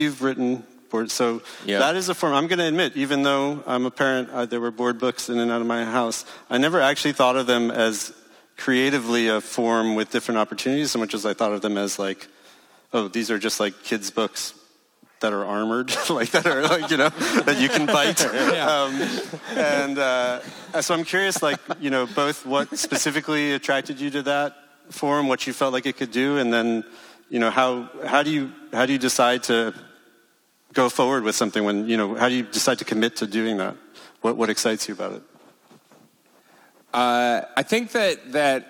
you've written board, so that is a form. I'm going to admit, even though I'm a parent, there were board books in and out of my house. I never actually thought of them as creatively a form with different opportunities, so much as I thought of them as like, oh, these are just like kids' books that are armored, like that are like, that you can bite. So I'm curious, like, both what specifically attracted you to that form, what you felt like it could do, and then, how do you decide to go forward with something when, how do you decide to commit to doing that? What excites you about it? I think that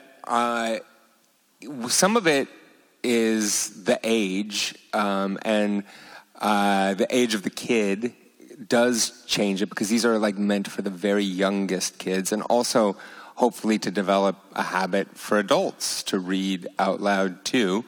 some of it is the age, and the age of the kid does change it, because these are like meant for the very youngest kids, and also hopefully to develop a habit for adults to read out loud too.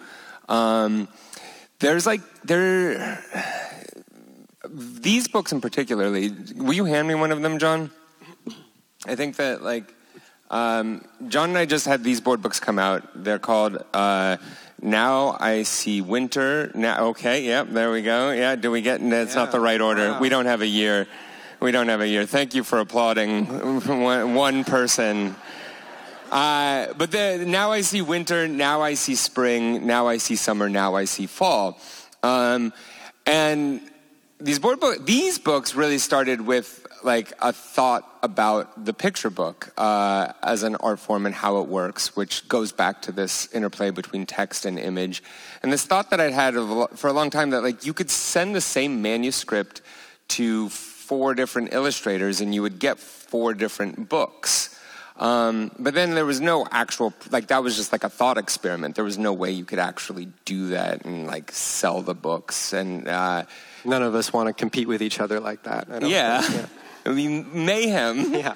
These books in particularly, will you hand me one of them, John? I think that John and I just had these board books come out. They're called Now I See Winter. Now, okay, yep, there we go. Yeah, do we get? It's not the right order. Wow. We don't have a year. Thank you for applauding one person. But Now I See Winter, Now I See Spring, Now I See Summer, Now I See Fall. And these books really started with like a thought about the picture book as an art form and how it works, which goes back to this interplay between text and image. And this thought that I'd had for a long time, that like you could send the same manuscript to 4 different illustrators and you would get 4 different books. But then there was no actual, like that was just like a thought experiment. There was no way you could actually do that and like sell the books. And none of us want to compete with each other like that. I don't think. I mean, mayhem. Yeah.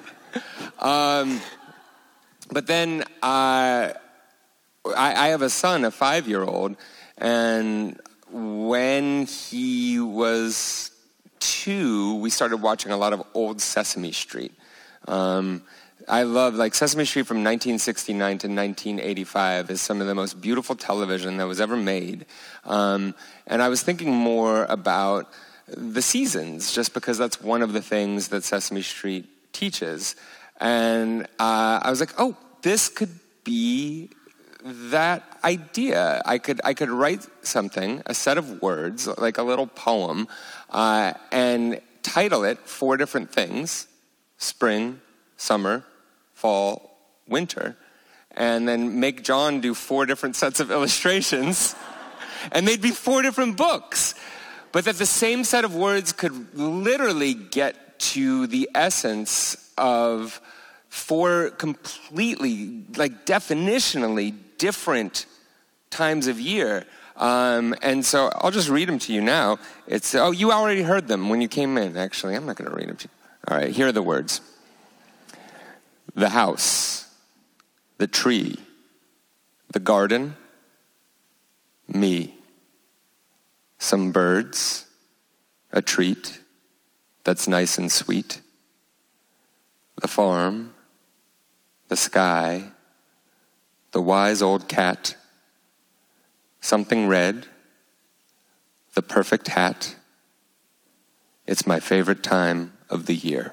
But then I have a son, a 5-year-old, and when he was 2, we started watching a lot of old Sesame Street. I love, like, Sesame Street from 1969 to 1985 is some of the most beautiful television that was ever made. And I was thinking more about the seasons, just because that's one of the things that Sesame Street teaches. And I was like, oh, this could be that idea. I could write something, a set of words, like a little poem, and title it 4 different things: spring, summer, fall, winter, and then make John do 4 different sets of illustrations, and they'd be 4 different books. But that the same set of words could literally get to the essence of 4 completely, like definitionally different times of year. And so I'll just read them to you now. You already heard them when you came in, actually. I'm not going to read them to you. All right, here are the words. The house, the tree, the garden, me. Some birds, a treat that's nice and sweet. The farm, the sky, the wise old cat, something red, the perfect hat. It's my favorite time of the year.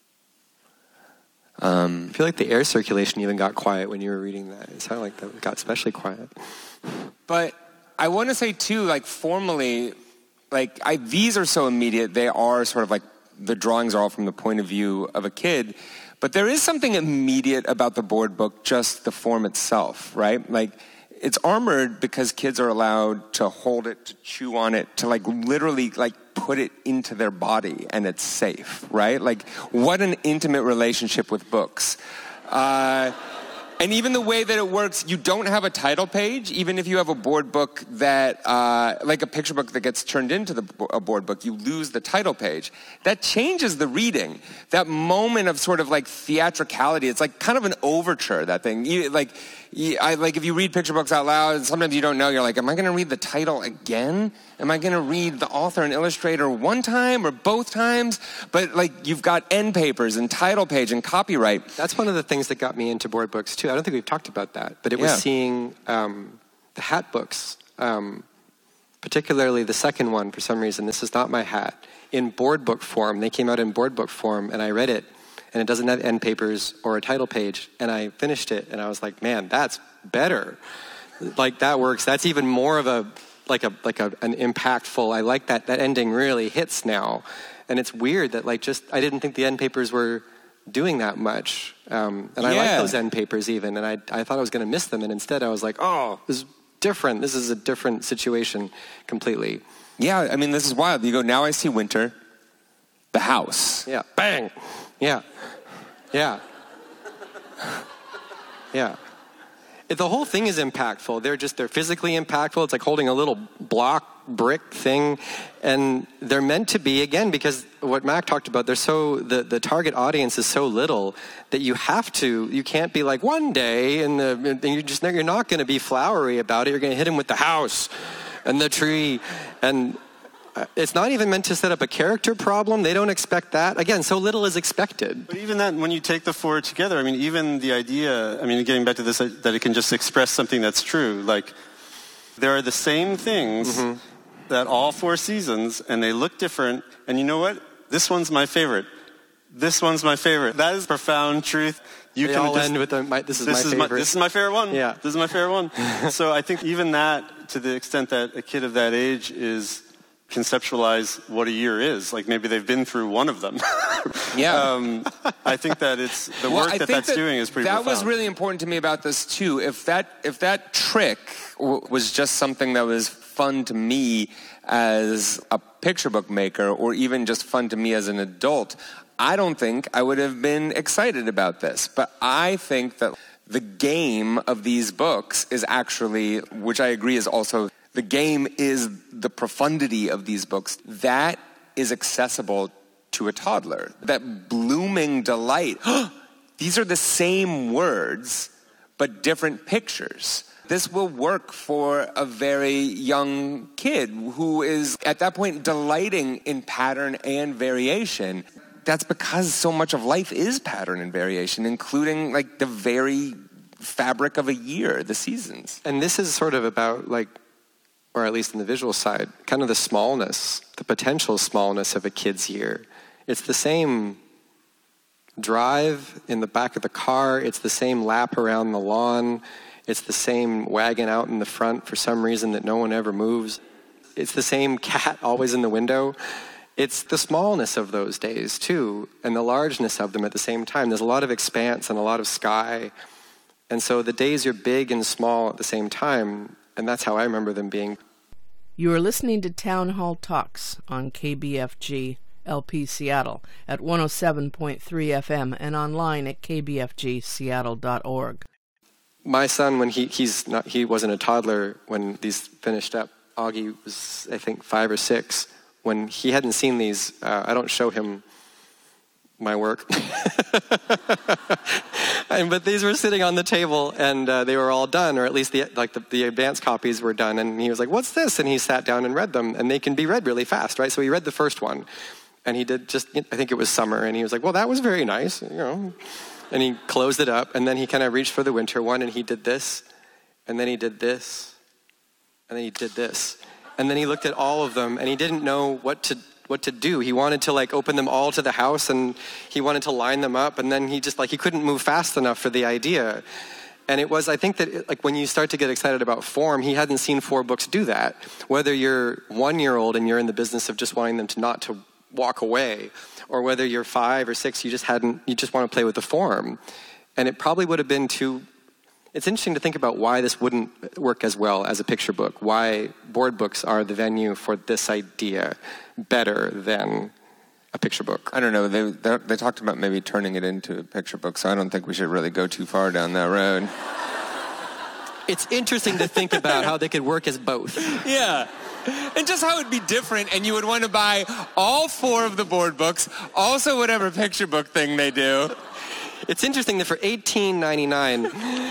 I feel like the air circulation even got quiet when you were reading that. It sounded like that got especially quiet. But I want to say, too, like, formally, like, these are so immediate. They are sort of like, the drawings are all from the point of view of a kid. But there is something immediate about the board book, just the form itself, right? Like, it's armored because kids are allowed to hold it, to chew on it, to, like, literally, like, put it into their body, and it's safe, right? Like, what an intimate relationship with books. And even the way that it works, you don't have a title page. Even if you have a board book that, like a picture book that gets turned into a board book, you lose the title page. That changes the reading. That moment of sort of like theatricality, it's like kind of an overture, that thing. If you read picture books out loud, sometimes you don't know. You're like, am I going to read the title again? Am I going to read the author and illustrator one time or both times? But like, you've got end papers and title page and copyright. That's one of the things that got me into board books too. I don't think we've talked about that, but it was seeing the hat books particularly the second one, for some reason, this is not my hat, in board book form. They came out in board book form, and I read it, and it doesn't have end papers or a title page, and I finished it, and I was like, man, that's better. Like, that works. That's even more of an impactful, I like that ending really hits now. And it's weird that, like, just, I didn't think the end papers were doing that much. And I like those end papers even, and I thought I was going to miss them, and instead I was like, oh, this is different. This is a different situation completely. Yeah, I mean, this is wild. You go, now I see winter, the house. Yeah, bang. Yeah. Yeah. Yeah. The whole thing is impactful. They're physically impactful. It's like holding a little block brick thing, and they're meant to be, again, because what Mac talked about, they're so the target audience is so little that you can't be like one day and you're not going to be flowery about it. You're going to hit him with the house and the tree, and it's not even meant to set up a character problem. They don't expect that. Again, so little is expected. But even that, when you take the four together, I mean, even the idea, I mean, getting back to this, that it can just express something that's true. Like, there are the same things that all four seasons, and they look different. And you know what? This one's my favorite. This one's my favorite. That is profound truth. They all end with this is my favorite. This is my favorite one. Yeah. This is my favorite one. So I think even that, to the extent that a kid of that age is conceptualize what a year is. Like, maybe they've been through one of them. Yeah. I think that it's the work that's doing is pretty profound. That was really important to me about this too. If that trick was just something that was fun to me as a picture book maker, or even just fun to me as an adult, I don't think I would have been excited about this. But I think that the game of these books is actually, which I agree is also, the game is the profundity of these books. That is accessible to a toddler. That blooming delight. These are the same words, but different pictures. This will work for a very young kid who is, at that point, delighting in pattern and variation. That's because so much of life is pattern and variation, including, like, the very fabric of a year, the seasons. And this is sort of about, like, or at least in the visual side, kind of the smallness, the potential smallness of a kid's year. It's the same drive in the back of the car. It's the same lap around the lawn. It's the same wagon out in the front for some reason that no one ever moves. It's the same cat always in the window. It's the smallness of those days, too, and the largeness of them at the same time. There's a lot of expanse and a lot of sky. And so the days are big and small at the same time. And that's how I remember them being. You are listening to Town Hall Talks on KBFG LP Seattle at 107.3 FM and online at kbfgseattle.org. My son, when he wasn't a toddler when these finished up. Augie was, I think, 5 or 6. When he hadn't seen these, I don't show him my work. But these were sitting on the table, and they were all done, or at least the advanced copies were done. And he was like, "What's this?" And he sat down and read them, and they can be read really fast, right? So he read the first one, and he did I think it was summer, and he was like, "Well, that was very nice," you know. And he closed it up, and then he kind of reached for the winter one, and he did this, and then he did this, and then he did this, and then he looked at all of them, and he didn't know what to do. He wanted to, like, open them all to the house, and he wanted to line them up, and then he just, like, he couldn't move fast enough for the idea. And it was, I think that, like, when you start to get excited about form, he hadn't seen 4 books do that. Whether you're 1-year-old and you're in the business of just wanting them to not to walk away, or whether you're 5 or 6, you just want to play with the form. And it probably would have been it's interesting to think about why this wouldn't work as well as a picture book, why board books are the venue for this idea better than a picture book. I don't know. They talked about maybe turning it into a picture book, so I don't think we should really go too far down that road. It's interesting to think about how they could work as both. Yeah. And just how it would be different, and you would want to buy all 4 of the board books, also whatever picture book thing they do. It's interesting that for $18.99,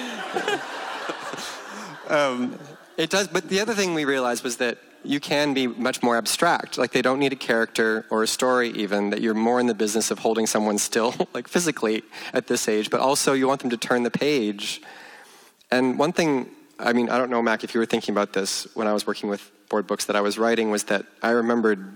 it does. But the other thing we realized was that you can be much more abstract. Like, they don't need a character or a story even, that you're more in the business of holding someone still, like physically at this age, but also you want them to turn the page. And one thing, I mean, I don't know, Mac, if you were thinking about this when I was working with board books that I was writing was that I remembered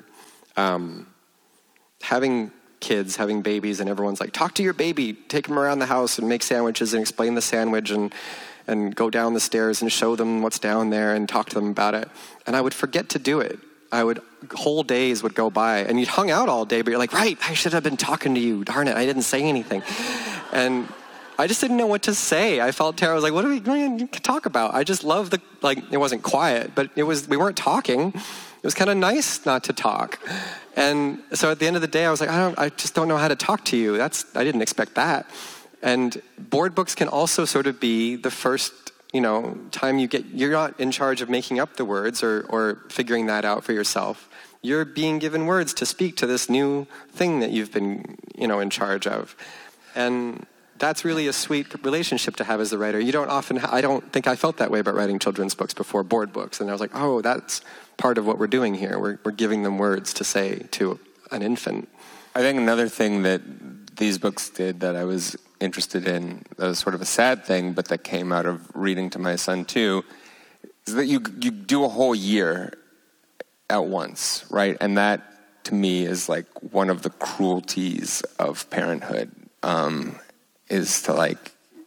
having kids, having babies, and everyone's like, talk to your baby, take them around the house and make sandwiches and explain the sandwich and go down the stairs and show them what's down there and talk to them about it. And I would forget to do it. Whole days would go by, and you'd hung out all day, but you're like, right, I should have been talking to you. Darn it, I didn't say anything. And I just didn't know what to say. I felt terrible. I was like, what are we going to talk about? I just love it wasn't quiet, but we weren't talking. It was kind of nice not to talk. And so at the end of the day, I was like, I just don't know how to talk to you. I didn't expect that. And board books can also sort of be the first time you're not in charge of making up the words or figuring that out for yourself. You're being given words to speak to this new thing that you've been, in charge of. And that's really a sweet relationship to have as a writer. I don't think I felt that way about writing children's books before board books. And I was like, oh, that's part of what we're doing here. We're giving them words to say to an infant. I think another thing that these books did that I was interested in, that was sort of a sad thing, but that came out of reading to my son too, is that you do a whole year at once, right? And that, to me, is like one of the cruelties of parenthood, is to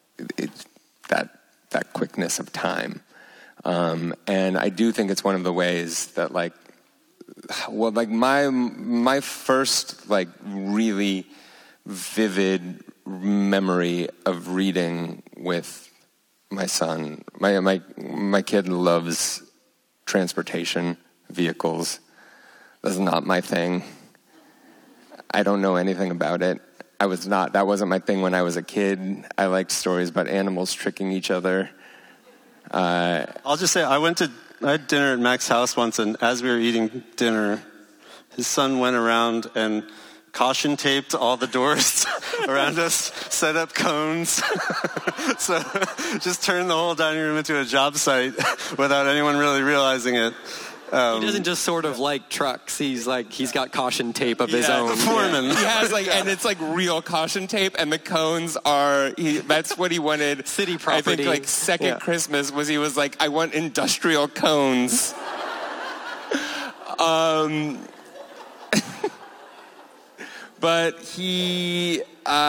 that quickness of time. And I do think it's one of the ways that my first really vivid memory of reading with my son. My kid loves transportation, vehicles. That's not my thing. I don't know anything about it. That wasn't my thing when I was a kid. I liked stories about animals tricking each other. I'll just say, I had dinner at Mac's house once, and as we were eating dinner, his son went around and caution taped all the doors around us, set up cones. So just turned the whole dining room into a job site without anyone really realizing it. He doesn't just sort of like trucks. He's got caution tape of his own. The foreman. He has and it's real caution tape, and the cones are. That's what he wanted. City property. I think second Christmas he was like, I want industrial cones. But he.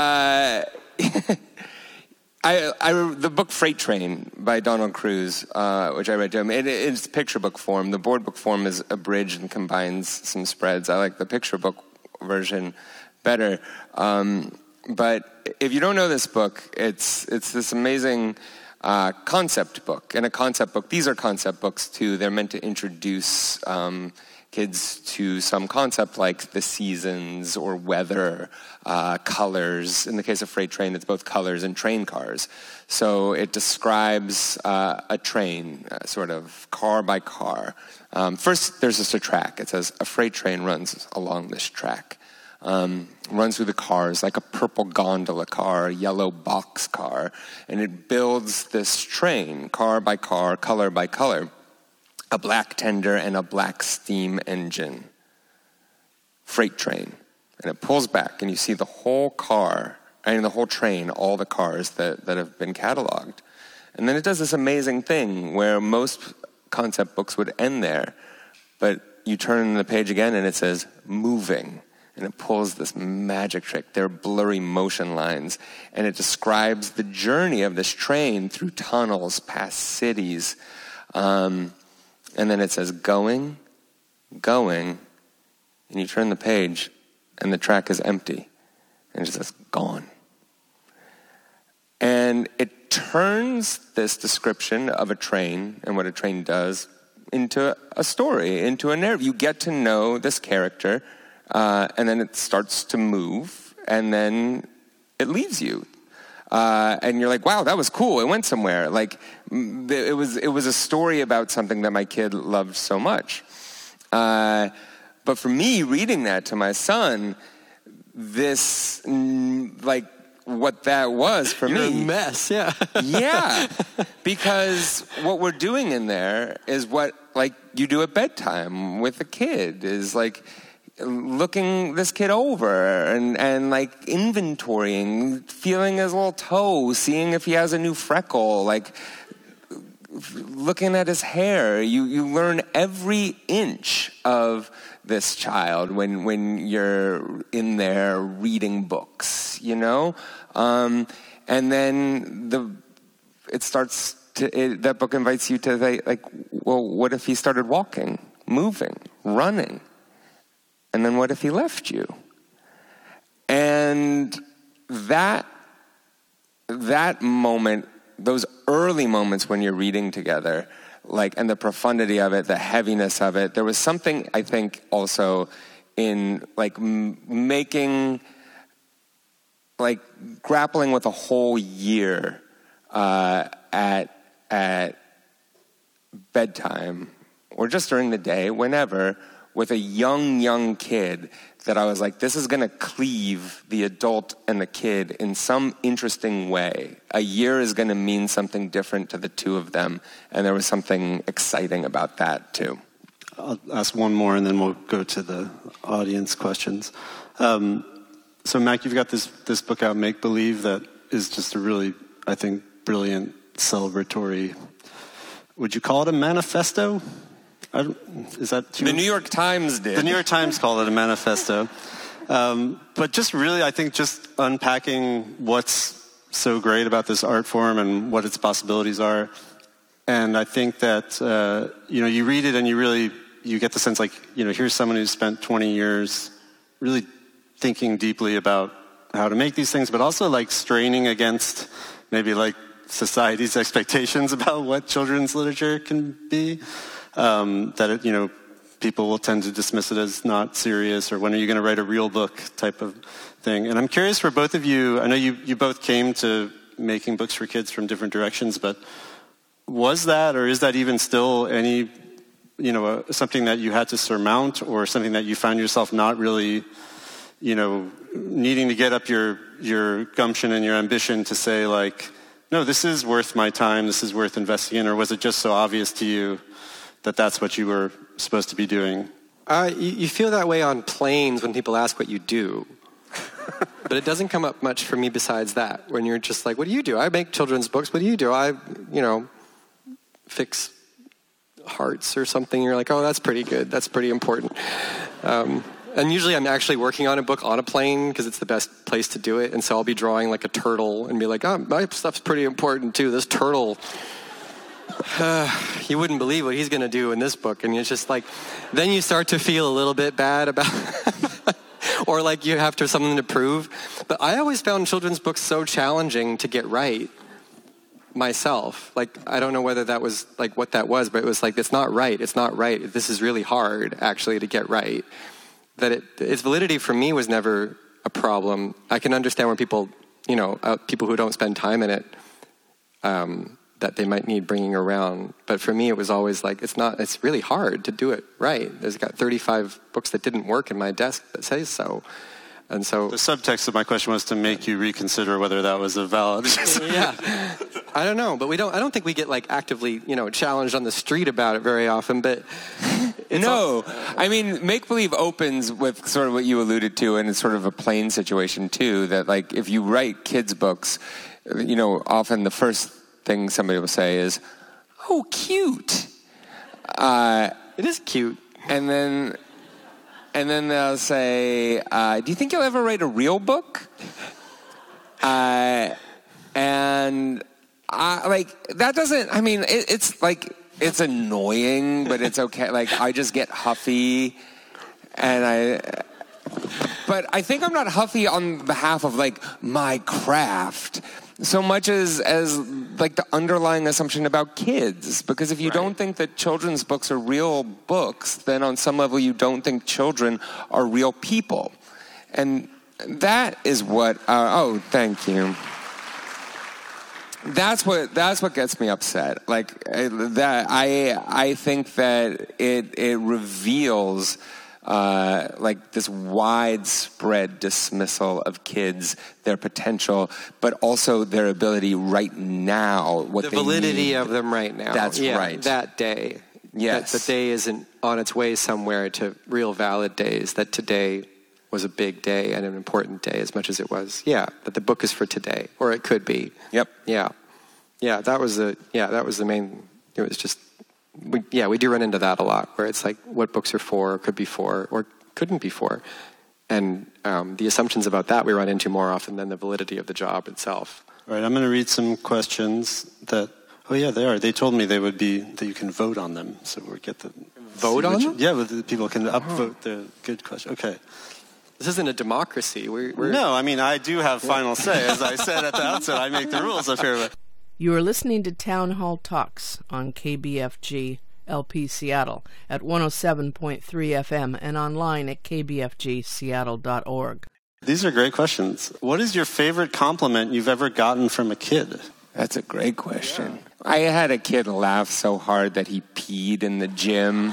The book Freight Train by Donald Cruz, which I read to him, it's picture book form. The board book form is abridged and combines some spreads. I like the picture book version better. But if you don't know this book, it's this amazing concept book. And a concept book, these are concept books too. They're meant to introduce kids to some concept like the seasons or weather, colors. In the case of Freight Train, it's both colors and train cars. So it describes a train, sort of car by car. First, there's just a track. It says, a freight train runs along this track. Runs through the cars like a purple gondola car, a yellow box car. And it builds this train, car by car, color by color. A black tender and a black steam engine. Freight train. And it pulls back and you see the whole car, the whole train, all the cars that have been cataloged. And then it does this amazing thing where most concept books would end there, but you turn the page again and it says moving. And it pulls this magic trick. There are blurry motion lines. And it describes the journey of this train through tunnels, past cities. And then it says, going, and you turn the page, and the track is empty. And it says, gone. And it turns this description of a train and what a train does into a story, into a narrative. You get to know this character, and then it starts to move, and then it leaves you. And you're like, wow, that was cool. It went somewhere. It was a story about something that my kid loved so much. But for me, reading that to my son, this, what that was for You're me. a mess, yeah. Yeah, because what we're doing in there is what, you do at bedtime with a kid, is looking this kid over and inventorying, feeling his little toe, seeing if he has a new freckle, looking at his hair. You learn every inch of this child when you're in there reading books, you know? And then that book invites you to like, well, what if he started walking, moving, running? And then what if he left you? And that moment, those early moments when you're reading together, like, and the profundity of it, the heaviness of it, there was something, I think, also in like grappling with a whole year at bedtime or just during the day, whenever, with a young kid, that I was like, this is going to cleave the adult and the kid in some interesting way. A year is going to mean something different to the two of them, and there was something exciting about that too. I'll ask one more, and then we'll go to the audience questions. So, Mac, you've got this book out, Make Believe, that is just a really, I think, brilliant celebratory. Would you call it a manifesto? Is that too? The New York Times did. The New York Times called it a manifesto. But just really, I think, just unpacking what's so great about this art form and what its possibilities are. And I think that, you read it and you get the sense like, here's someone who's spent 20 years really thinking deeply about how to make these things, but also like straining against maybe like society's expectations about what children's literature can be. People will tend to dismiss it as not serious, or when are you going to write a real book type of thing. And I'm curious for both of you, I know you both came to making books for kids from different directions, but was that, or is that even still any, something that you had to surmount, or something that you found yourself not really, needing to get up your gumption and your ambition to say like, no, this is worth my time, this is worth investing in, or was it just so obvious to you that that's what you were supposed to be doing? You feel that way on planes when people ask what you do. But it doesn't come up much for me besides that. When you're just like, what do you do? I make children's books. What do you do? I, fix hearts or something. You're like, oh, that's pretty good. That's pretty important. And usually I'm actually working on a book on a plane because it's the best place to do it. And so I'll be drawing like a turtle and be like, oh, my stuff's pretty important too. This turtle... you wouldn't believe what he's going to do in this book. And it's just like, then you start to feel a little bit bad about or like you have something to prove. But I always found children's books so challenging to get right myself. Like, I don't know whether that was like what that was, but it was like, it's not right. This is really hard actually to get right. That its validity for me was never a problem. I can understand where people who don't spend time in it, that they might need bringing around. But for me, it was always like, it's really hard to do it right. There's got 35 books that didn't work in my desk that say so. And so... The subtext of my question was to make you reconsider whether that was a valid... Yeah. I don't know, but I don't think we get like actively, challenged on the street about it very often, but... No. I mean, Make Believe opens with sort of what you alluded to, and it's sort of a plane situation too, that like, if you write kids' books, often the first thing somebody will say is, oh, cute. It is cute. And then they'll say, do you think you'll ever write a real book? And that doesn't, I mean, it's like, it's annoying, but it's okay. Like, I just get huffy, but I think I'm not huffy on behalf of like my craft so much as like the underlying assumption about kids. Because if you don't think that children's books are real books, then on some level you don't think children are real people. And that is what, thank you. That's what gets me upset. Like that, I think that it reveals like this widespread dismissal of kids, their potential, but also their ability right now. The validity of them right now. That's right. That day. Yes. That the day isn't on its way somewhere to real valid days. That today was a big day and an important day as much as it was. Yeah, that the book is for today, or it could be. Yep. Yeah. That was the main it was just, we do run into that a lot, where it's like what books are for, could be for, or couldn't be for. And the assumptions about that we run into more often than the validity of the job itself. All right, I'm going to read some questions that, oh yeah, they are. They told me they would be, that you can vote on them. So we'll get the... Vote on them? Yeah, but people can upvote the good question. Okay. This isn't a democracy. No, I mean, I do have final say. As I said at the outset, I make the rules up here. You are listening to Town Hall Talks on KBFG LP Seattle at 107.3 FM and online at kbfgseattle.org. These are great questions. What is your favorite compliment you've ever gotten from a kid? That's a great question. Yeah. I had a kid laugh so hard that he peed in the gym.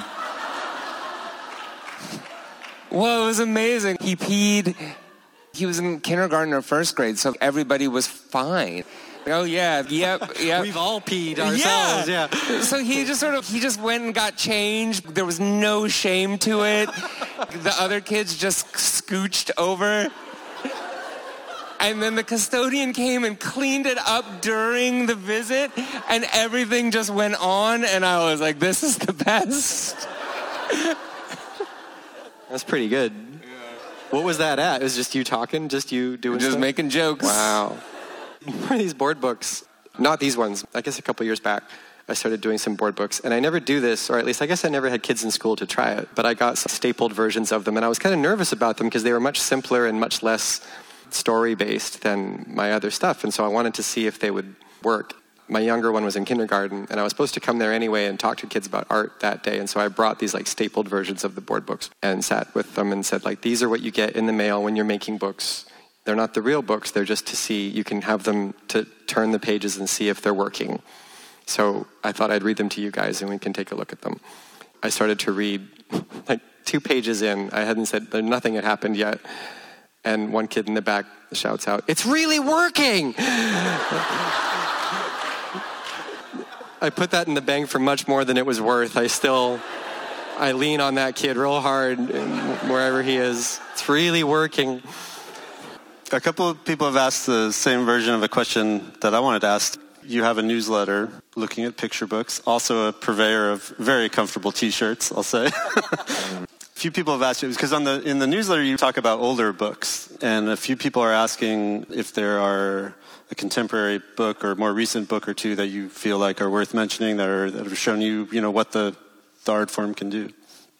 Well, it was amazing. He peed. He was in kindergarten or first grade, so everybody was fine. Oh, yeah, yep. We've all peed ourselves, yeah. So he just went and got changed. There was no shame to it. The other kids just scooched over. And then the custodian came and cleaned it up during the visit, and everything just went on, and I was like, this is the best. That's pretty good. Yeah. What was that at? It was just you talking, just you doing just stuff? Making jokes. Wow. One of these board books, not these ones, I guess a couple years back, I started doing some board books, and I never do this, or at least I guess I never had kids in school to try it, but I got some stapled versions of them, and I was kind of nervous about them because they were much simpler and much less story-based than my other stuff, and so I wanted to see if they would work. My younger one was in kindergarten, and I was supposed to come there anyway and talk to kids about art that day, and so I brought these like stapled versions of the board books and sat with them and said, like, these are what you get in the mail when you're making books. They're not the real books, they're just to see, you can have them to turn the pages and see if they're working. So I thought I'd read them to you guys and we can take a look at them. I started to read, like 2 pages in, I hadn't said, nothing had happened yet, and one kid in the back shouts out, "It's really working!" I put that in the bank for much more than it was worth. I lean on that kid real hard wherever he is. It's really working. A couple of people have asked the same version of a question that I wanted to ask. You have a newsletter looking at picture books, also a purveyor of very comfortable T-shirts, I'll say. A few people have asked you, because in the newsletter you talk about older books, and a few people are asking if there are a contemporary book or more recent book or two that you feel like are worth mentioning that have shown you, what the art form can do.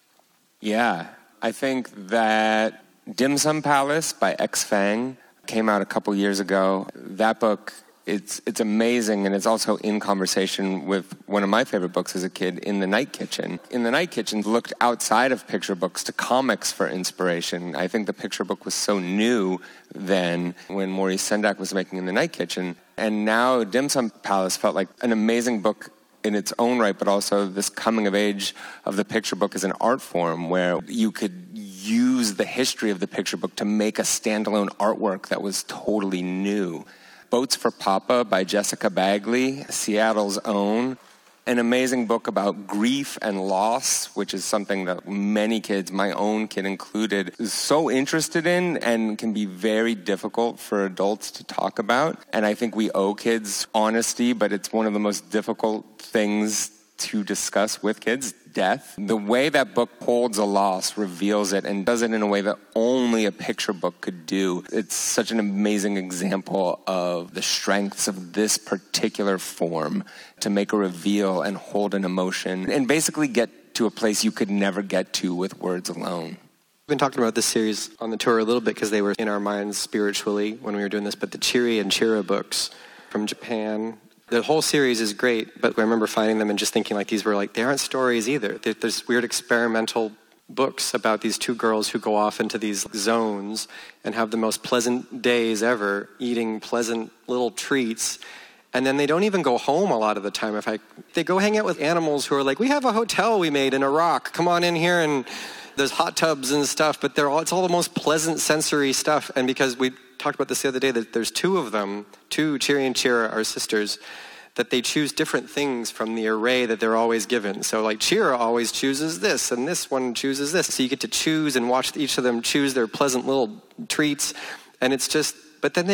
Yeah, I think that Dim Sum Palace by X Fang came out a couple years ago. That book, it's amazing, and it's also in conversation with one of my favorite books as a kid, In the Night Kitchen. In the Night Kitchen looked outside of picture books to comics for inspiration. I think the picture book was so new then when Maurice Sendak was making In the Night Kitchen. And now Dim Sum Palace felt like an amazing book in its own right, but also this coming of age of the picture book as an art form where you could use the history of the picture book to make a standalone artwork that was totally new. Boats for Papa by Jessica Bagley, Seattle's own. An amazing book about grief and loss, which is something that many kids, my own kid included, is so interested in and can be very difficult for adults to talk about. And I think we owe kids honesty, but it's one of the most difficult things to discuss with kids, death. The way that book holds a loss, reveals it, and does it in a way that only a picture book could do. It's such an amazing example of the strengths of this particular form to make a reveal and hold an emotion and basically get to a place you could never get to with words alone. We've been talking about this series on the tour a little bit because they were in our minds spiritually when we were doing this, but the Chiri and Chira books from Japan, the whole series is great, but I remember finding them and just thinking like these were like, they aren't stories either. There's weird experimental books about these 2 girls who go off into these zones and have the most pleasant days ever, eating pleasant little treats. And then they don't even go home a lot of the time. They go hang out with animals who are like, we have a hotel we made in Iraq. Come on in here, and there's hot tubs and stuff, but it's all the most pleasant sensory stuff. And because we talked about this the other day, that there's 2 of them, 2, Chiri and Chira, are sisters, that they choose different things from the array that they're always given. So like Chira always chooses this, and this one chooses this. So you get to choose and watch each of them choose their pleasant little treats. And it's just, but then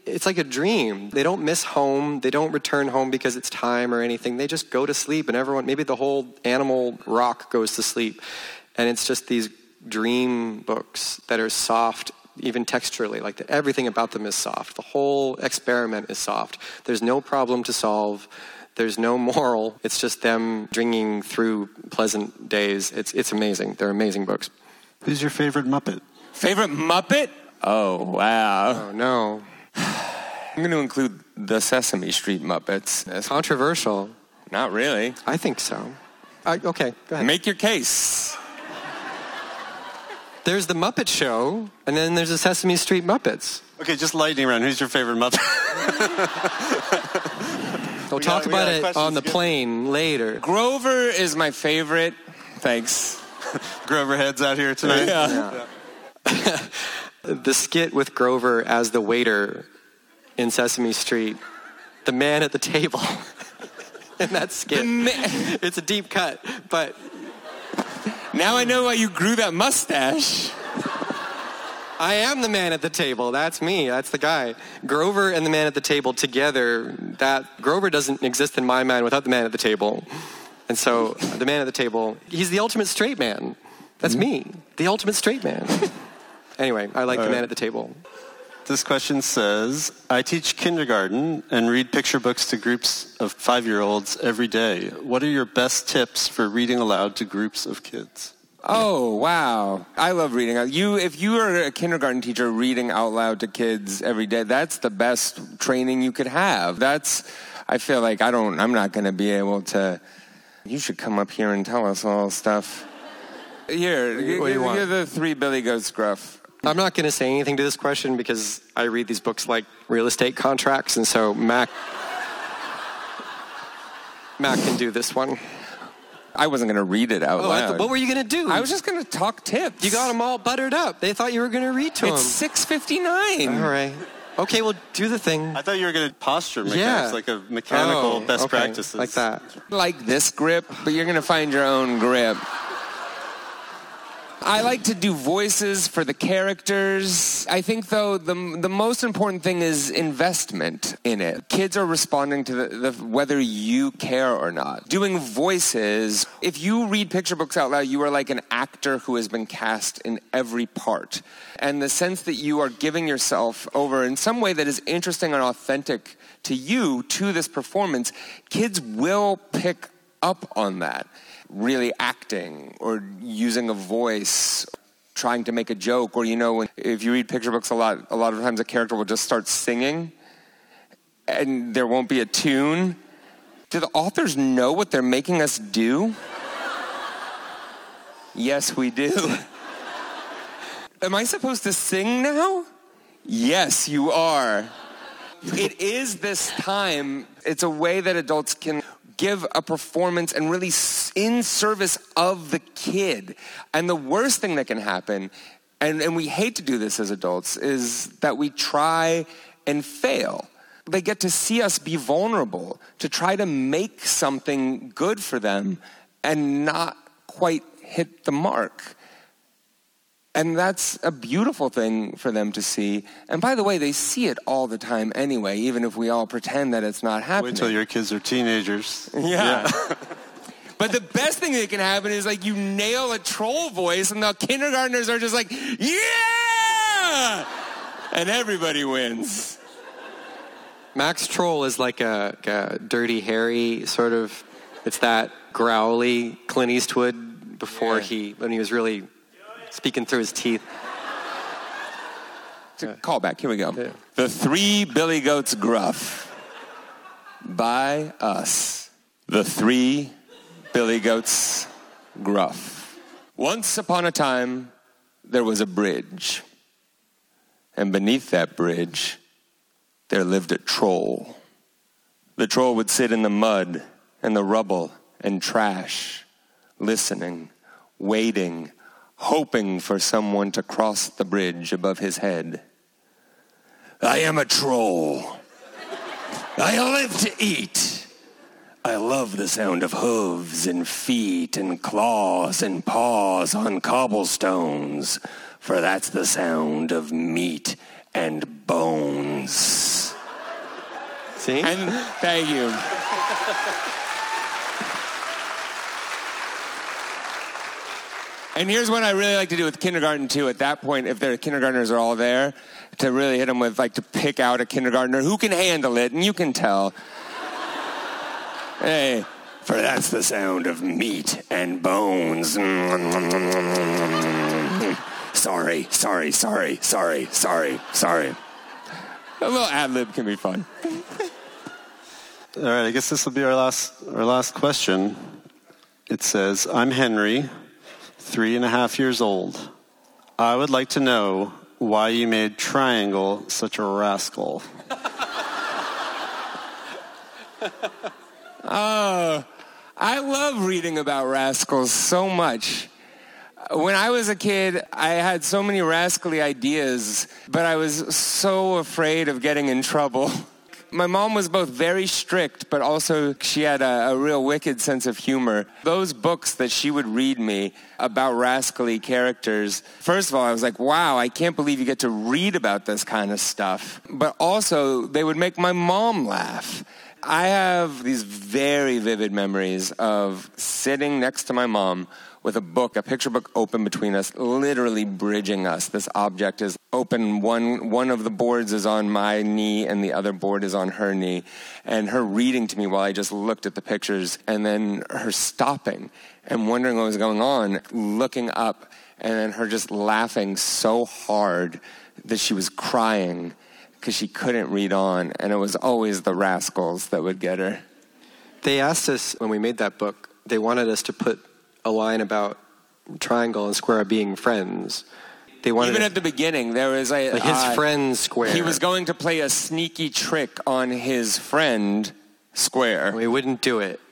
it's like a dream. They don't miss home. They don't return home because it's time or anything. They just go to sleep, and everyone, maybe the whole animal rock goes to sleep. And it's just these dream books that are soft, even texturally. Like everything about them is soft. The whole experiment is soft. There's no problem to solve. There's no moral. It's just them dreaming through pleasant days. It's amazing. They're amazing books. Who's your favorite Muppet? Favorite Muppet? Oh, wow. Oh, no. I'm going to include the Sesame Street Muppets. That's controversial. Not really. I think so. Okay, go ahead. Make your case. There's the Muppet Show, and then there's the Sesame Street Muppets. Okay, just lightning round. Who's your favorite Muppet? We'll talk about it on the plane later. Grover is my favorite. Thanks. Grover Head's out here tonight. Yeah. The skit with Grover as the waiter in Sesame Street, the man at the table in that skit. It's a deep cut, but... Now I know why you grew that mustache. I am the man at the table. That's me. That's the guy. Grover and the man at the table together, Grover doesn't exist in my mind without the man at the table. And so the man at the table, he's the ultimate straight man. That's me, the ultimate straight man. Anyway, I like the man at the table. This question says, I teach kindergarten and read picture books to groups of 5-year-olds every day. What are your best tips for reading aloud to groups of kids? Oh, wow. I love reading. If you are a kindergarten teacher reading out loud to kids every day, that's the best training you could have. I feel like I'm not going to be able to, you should come up here and tell us all stuff. Here, what do you want? You're the 3 Billy Goats gruff. I'm not going to say anything to this question because I read these books like real estate contracts, and so Mac can do this one. I wasn't going to read it out loud. What were you going to do? I was just going to talk tips. You got them all buttered up. They thought you were going to read to them. It's 6:59. All right. Okay, well, do the thing. I thought you were going to posture mechanics, like a mechanical best practices. Like that. Like this grip, but you're going to find your own grip. I like to do voices for the characters. I think, though, the most important thing is investment in it. Kids are responding to the whether you care or not. Doing voices, if you read picture books out loud, you are like an actor who has been cast in every part. And the sense that you are giving yourself over in some way that is interesting and authentic to you, to this performance, kids will pick up on that. Really acting or using a voice, trying to make a joke, or if you read picture books a lot of times a character will just start singing and there won't be a tune. Do the authors know what they're making us do? Yes, we do. Am I supposed to sing now? Yes, you are. It is this time. It's a way that adults can give a performance and really in service of the kid. And the worst thing that can happen, and we hate to do this as adults, is that we try and fail. They get to see us be vulnerable, to try to make something good for them and not quite hit the mark. And that's a beautiful thing for them to see. And by the way, they see it all the time anyway, even if we all pretend that it's not happening. Wait till your kids are teenagers. Yeah. But the best thing that can happen is like you nail a troll voice and the kindergartners are just like, yeah! And everybody wins. Max Troll is like a Dirty Harry sort of, it's that growly Clint Eastwood before when he was really speaking through his teeth. Call back. Here we go. Yeah. The 3 Billy Goats Gruff. By us. The 3 Billy Goats Gruff. Once upon a time, there was a bridge. And beneath that bridge, there lived a troll. The troll would sit in the mud and the rubble and trash, listening, waiting, hoping for someone to cross the bridge above his head. I am a troll. I live to eat. I love the sound of hooves and feet and claws and paws on cobblestones, for that's the sound of meat and bones. See? And thank you. And here's what I really like to do with kindergarten, too. At that point, if the kindergartners are all there, to really hit them with, like, to pick out a kindergartner who can handle it, and you can tell. Hey, for that's the sound of meat and bones. Sorry. A little ad-lib can be fun. All right, I guess this will be our last question. It says, I'm Henry, 3.5 years old. I would like to know why you made Triangle such a rascal. Oh, I love reading about rascals so much. When I was a kid, I had so many rascally ideas, but I was so afraid of getting in trouble. My mom was both very strict, but also she had a real wicked sense of humor. Those books that she would read me about rascally characters, first of all, I was like, wow, I can't believe you get to read about this kind of stuff. But also, they would make my mom laugh. I have these very vivid memories of sitting next to my mom with a book, a picture book open between us, literally bridging us. This object is open. One of the boards is on my knee and the other board is on her knee. And her reading to me while I just looked at the pictures, and then her stopping and wondering what was going on, looking up, and then her just laughing so hard that she was crying because she couldn't read on. And it was always the rascals that would get her. They asked us when we made that book, they wanted us to put a line about Triangle and Square being friends. They wanted even at the beginning, there was like his friend Square. He was going to play a sneaky trick on his friend Square. We wouldn't do it.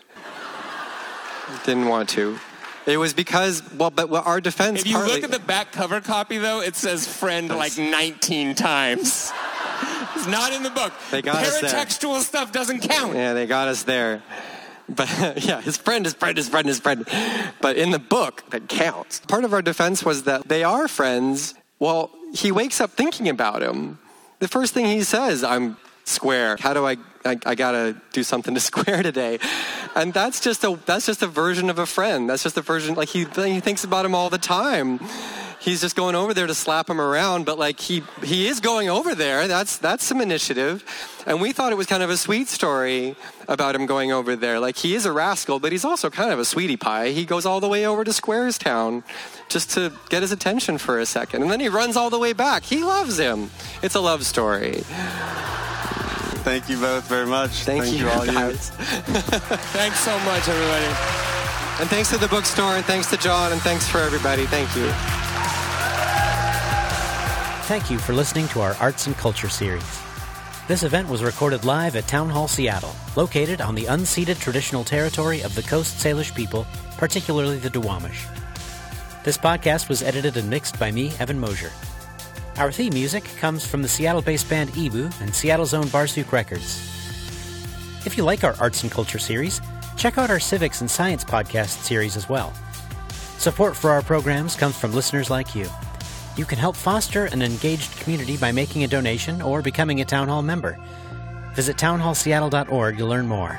Didn't want to. It was because, but our defense. If you look at the back cover copy, though, it says "friend" like 19 times. It's not in the book. They got us there. Paratextual stuff doesn't count. Yeah, they got us there. But yeah, his friend. But in the book, that counts. Part of our defense was that they are friends. Well, he wakes up thinking about him. The first thing he says, I'm Square. How do I gotta do something to Square today. And that's just a version of a friend. That's just a version, like he thinks about him all the time. He's just going over there to slap him around, but like he is going over there. That's some initiative. And we thought it was kind of a sweet story about him going over there. Like he is a rascal, but he's also kind of a sweetie pie. He goes all the way over to Square's town just to get his attention for a second. And then he runs all the way back. He loves him. It's a love story. Thank you both very much. Thank you all guys. Thanks so much, everybody. And thanks to the bookstore, and thanks to John, and thanks for everybody. Thank you. Thank you for listening to our Arts and Culture series. This event was recorded live at Town Hall Seattle, located on the unceded traditional territory of the Coast Salish people, particularly the Duwamish. This podcast was edited and mixed by me, Evan Mosier. Our theme music comes from the Seattle-based band Ebu and Seattle's own Barsuk Records. If you like our Arts and Culture series, check out our Civics and Science podcast series as well. Support for our programs comes from listeners like you. You can help foster an engaged community by making a donation or becoming a Town Hall member. Visit townhallseattle.org to learn more.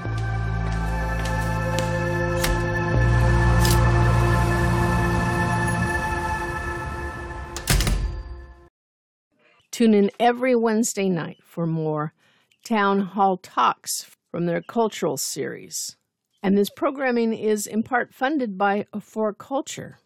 Tune in every Wednesday night for more Town Hall Talks from their cultural series. And this programming is in part funded by For Culture.